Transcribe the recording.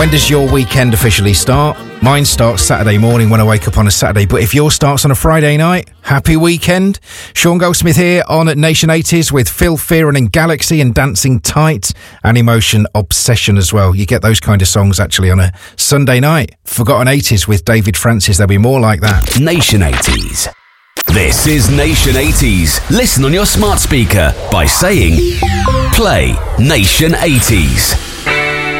When does your weekend officially start? Mine starts Saturday morning when I wake up on a Saturday, but if yours starts on a Friday night, happy weekend. Sean Goldsmith here on Nation 80s with Phil Fearon and Galaxy and Dancing Tight and Emotion Obsession as well. You get those kind of songs actually on a Sunday night. Forgotten 80s with David Francis, there'll be more like that. Nation 80s. This is Nation 80s. Listen on your smart speaker by saying, play Nation 80s.